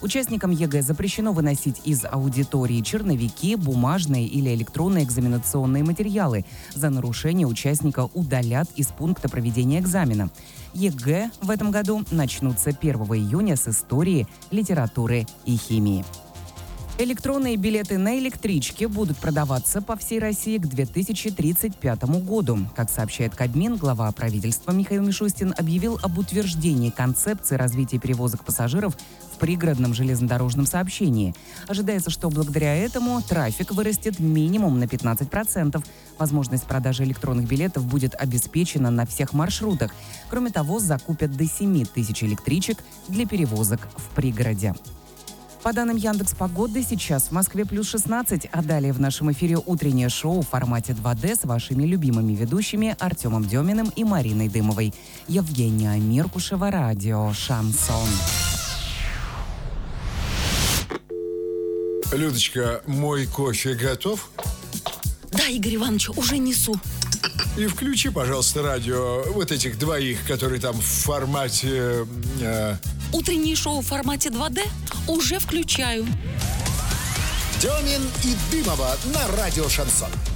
Участникам ЕГЭ запрещено выносить из аудитории черновики, бумажные или электронные экзаменационные материалы. За нарушение участника удалят из пункта проведения экзамена. ЕГЭ в этом году начнутся 1 июня с истории, литературы и химии. Электронные билеты на электричке будут продаваться по всей России к 2035 году. Как сообщает Кабмин, глава правительства Михаил Мишустин объявил об утверждении концепции развития перевозок пассажиров в пригородном железнодорожном сообщении. Ожидается, что благодаря этому трафик вырастет минимум на 15%. Возможность продажи электронных билетов будет обеспечена на всех маршрутах. Кроме того, закупят до 7 тысяч электричек для перевозок в пригороде. По данным Яндекс.Погоды, сейчас в Москве плюс 16, а далее в нашем эфире утреннее шоу в формате 2D с вашими любимыми ведущими Артемом Деминым и Мариной Дымовой. Евгения Миркушева, радио «Шансон». Людочка, мой кофе готов? Да, Игорь Иванович, уже несу. И включи, пожалуйста, радио вот этих двоих, которые там в формате... Утреннее шоу в формате 2D уже включаю. Демин и Дымова на радио «Шансон».